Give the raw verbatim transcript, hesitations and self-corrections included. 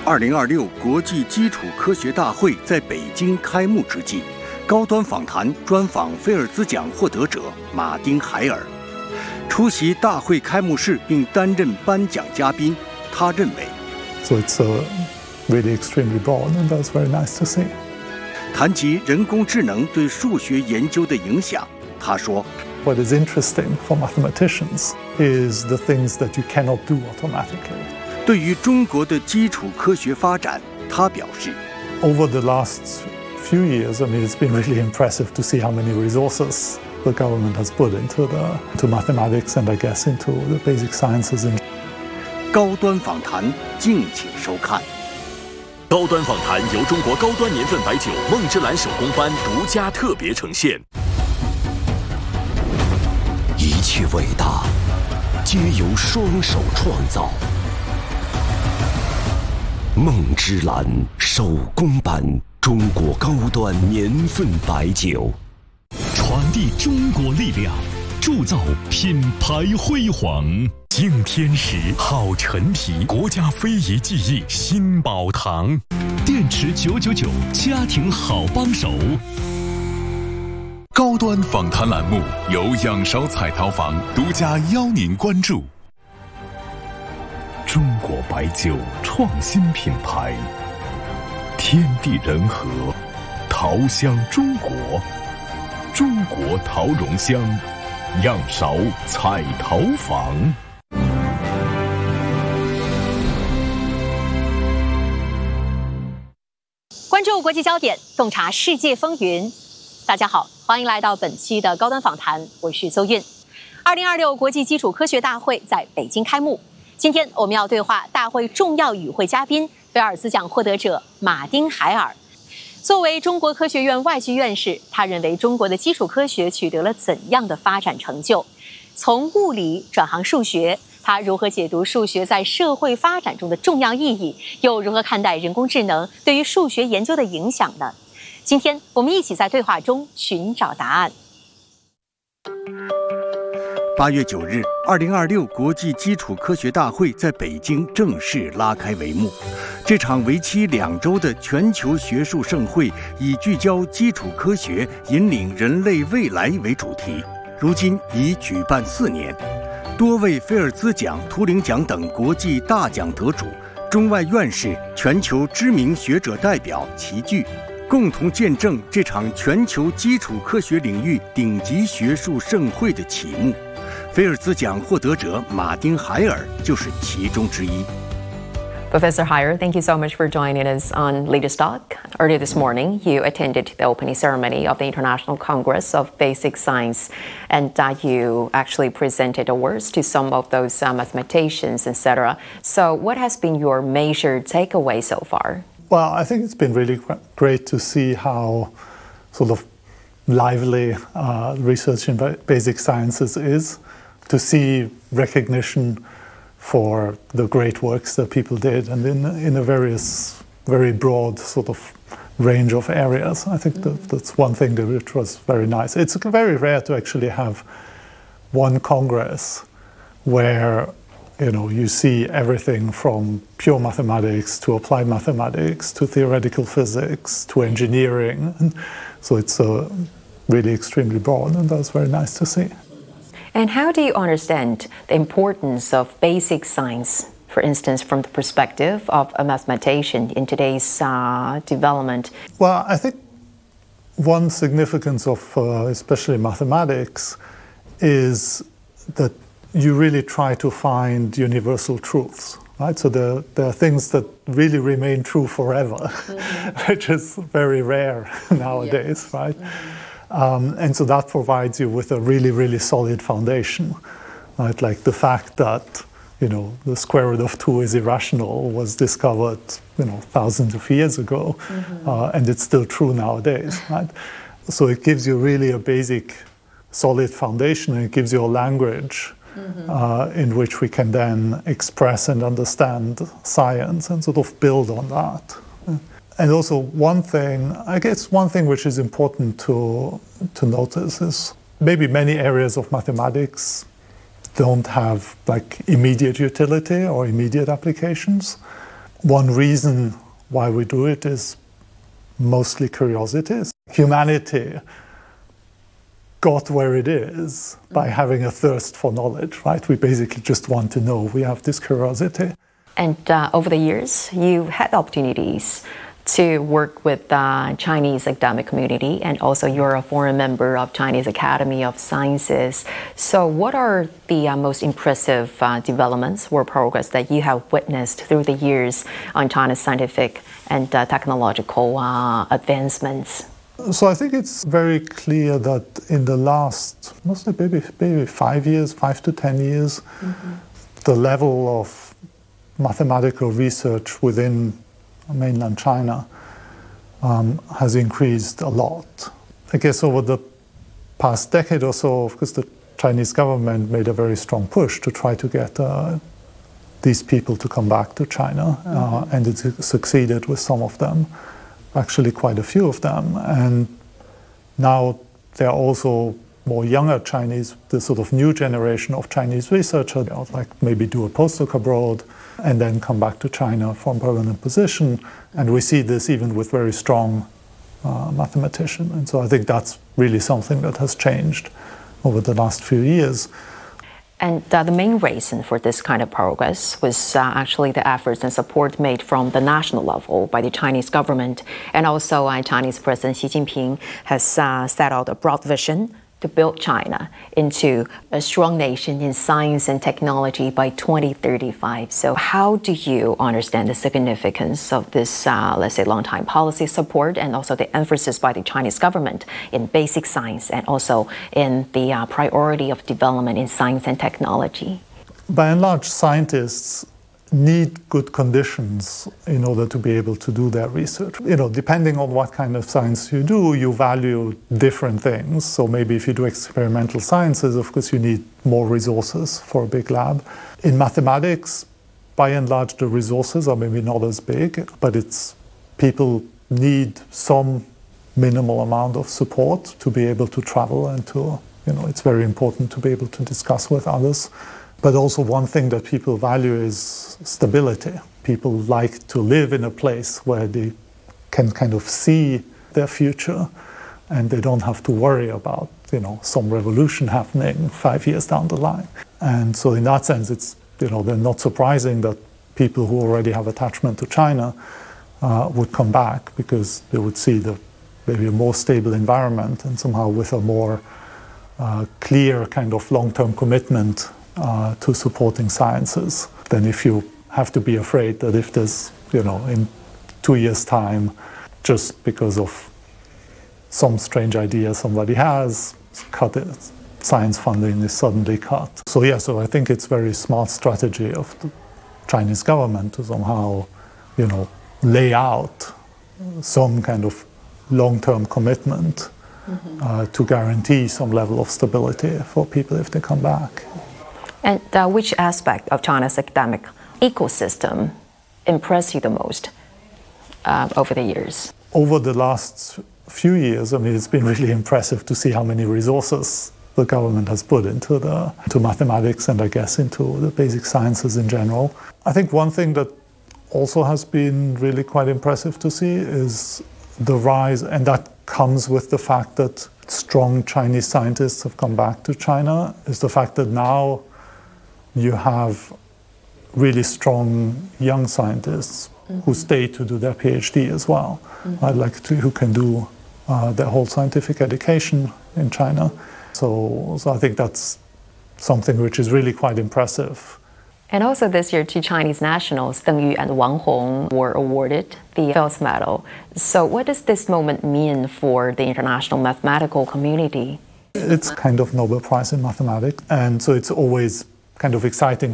二零二六国际基础科学大会在北京开幕之际，高端访谈专访菲尔兹奖获得者马丁·海尔。出席大会开幕式并担任颁奖嘉宾，他认为 So it's uh, really extremely broad, and that's very nice to see. 谈及人工智能对数学研究的影响，他说 What is interesting for mathematicians is the things that you cannot do automatically. 对于中国的基础科学发展，他表示 Over the last few years, I mean, it's been really impressive to see how many resources the government has put into the to mathematics and I guess into the basic sciences. 高端访谈，敬请收看。 高端访谈由中国高端年份白酒梦之蓝手工班独家特别呈现。 一切伟大，皆由双手创造。梦之蓝手工班，中国高端年份白酒， 传递中国力量，铸造品牌辉煌。敬天时好陈皮，国家非遗技艺新宝堂，电池九九九，家庭好帮手。 高端访谈栏目由仰韶彩陶坊独家邀您关注。 中国白酒创新品牌，天地人和，陶香中国，中国陶容香，仰韶彩陶坊。 关注国际焦点，洞察世界风云。大家好，欢迎来到本期的高端访谈，我是邹韵。二零二六国际基础科学大会在北京开幕。今天我们要对话大会重要与会嘉宾菲尔兹奖获得者马丁·海尔。作为中国科学院外系院士，他认为中国的基础科学取得了怎样的发展成就？从物理转行数学，他如何解读数学在社会发展中的重要意义？又如何看待人工智能对于数学研究的影响呢？今天我们一起在对话中寻找答案。 八月九日，二零二六国际基础科学大会在北京正式拉开帷幕。这场为期两周的全球学术盛会，以聚焦基础科学、引领人类未来为主题。如今已举办四年，多位菲尔兹奖、图灵奖等国际大奖得主、中外院士、全球知名学者代表齐聚，共同见证这场全球基础科学领域顶级学术盛会的启幕。菲尔兹奖获得者马丁·海尔就是其中之一。 Professor Heyer, thank you so much for joining us on Latest Talk. Earlier this morning, you attended the opening ceremony of the International Congress of Basic Science, and uh, you actually presented awards to some of those uh, mathematicians, et cetera. So what has been your major takeaway so far? Well, I think it's been really great to see how sort of lively uh, research in basic sciences is, to see recognition for the great works that people did, and in, in a various, very broad sort of range of areas. I think that, that's one thing that which was very nice. It's very rare to actually have one congress where, you know, you see everything from pure mathematics to applied mathematics to theoretical physics to engineering. And so it's uh, really extremely broad, and that's very nice to see. And how do you understand the importance of basic science, for instance, from the perspective of a mathematician in today's uh, development? Well, I think one significance of uh, especially mathematics is that you really try to find universal truths, right? So there, there are things that really remain true forever, mm-hmm. which is very rare nowadays, yes. right? Mm-hmm. Um, and so that provides you with a really, really solid foundation, right? Like the fact that, you know, the square root of two is irrational was discovered, you know, thousands of years ago, mm-hmm. uh, and it's still true nowadays, right? So it gives you really a basic, solid foundation, and it gives you a language mm-hmm. uh, in which we can then express and understand science and sort of build on that. And also one thing, I guess one thing which is important to, to notice is maybe many areas of mathematics don't have like immediate utility or immediate applications. one reason why we do it is mostly curiosity. Humanity got where it is by having a thirst for knowledge, right? We basically just want to know. We have this curiosity. And uh, over the years, you've had opportunities to work with the uh, Chinese academic community, and also you're a foreign member of Chinese Academy of Sciences. So what are the uh, most impressive uh, developments or progress that you have witnessed through the years on China's scientific and uh, technological uh, advancements? So I think it's very clear that in the last, mostly maybe, maybe five years, five to ten years, mm-hmm. the level of mathematical research within mainland China um, has increased a lot. I guess over the past decade or so, of course, the Chinese government made a very strong push to try to get uh, these people to come back to China, uh, mm-hmm. and it succeeded with some of them, actually quite a few of them. And now there are also more younger Chinese, the sort of new generation of Chinese researchers, like maybe do a postdoc abroad and then come back to China for a permanent position. And we see this even with very strong uh, mathematicians. And so I think that's really something that has changed over the last few years. And uh, the main reason for this kind of progress was uh, actually the efforts and support made from the national level by the Chinese government. And also uh, Chinese President Xi Jinping has uh, set out a broad vision to build China into a strong nation in science and technology by twenty thirty-five. So how do you understand the significance of this, uh, let's say, long-time policy support, and also the emphasis by the Chinese government in basic science, and also in the uh, priority of development in science and technology? By and large, scientists need good conditions in order to be able to do their research. You know, depending on what kind of science you do, you value different things. So maybe if you do experimental sciences, of course, you need more resources for a big lab. In mathematics, by and large, the resources are maybe not as big, but it's people need some minimal amount of support to be able to travel and to, you know, it's very important to be able to discuss with others. But also one thing that people value is stability. People like to live in a place where they can kind of see their future and they don't have to worry about, you know, some revolution happening five years down the line. And so in that sense, it's, you know, then not surprising that people who already have attachment to China uh, would come back, because they would see the maybe a more stable environment and somehow with a more uh, clear kind of long-term commitment Uh, to supporting sciences, than if you have to be afraid that if there's, you know, in two years' time, just because of some strange idea somebody has, cut it, science funding is suddenly cut. So yeah, so I think it's very smart strategy of the Chinese government to somehow, you know, lay out some kind of long-term commitment mm-hmm. uh, to guarantee some level of stability for people if they come back. And uh, which aspect of China's academic ecosystem impressed you the most uh, over the years? Over the last few years, I mean, it's been really impressive to see how many resources the government has put into the to mathematics and I guess into the basic sciences in general. I think one thing that also has been really quite impressive to see is the rise, and that comes with the fact that strong Chinese scientists have come back to China, is the fact that now you have really strong young scientists mm-hmm. who stay to do their PhD as well. Mm-hmm. I'd like to, who can do uh, their whole scientific education in China. So, so I think that's something which is really quite impressive. And also this year, two Chinese nationals, Deng Yu and Wang Hong, were awarded the Fields Medal. So what does this moment mean for the international mathematical community? It's kind of Nobel Prize in mathematics, and so it's always kind of exciting